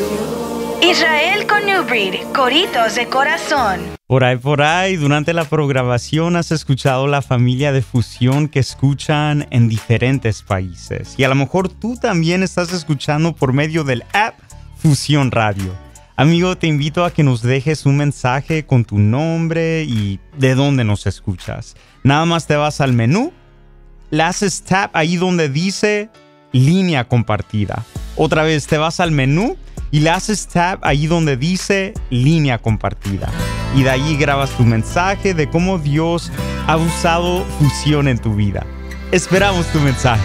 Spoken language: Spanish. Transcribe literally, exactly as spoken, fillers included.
Israel con New Breed, Coritos de Corazón. Por ahí, por ahí, durante la programación has escuchado la familia de fusión que escuchan en diferentes países. Y a lo mejor tú también estás escuchando por medio del app Fusión Radio. Amigo, te invito a que nos dejes un mensaje con tu nombre y de dónde nos escuchas. Nada más te vas al menú, le haces tap ahí donde dice línea compartida. Otra vez te vas al menú y le haces tap ahí donde dice línea compartida. Y de ahí grabas tu mensaje de cómo Dios ha usado fusión en tu vida. Esperamos tu mensaje.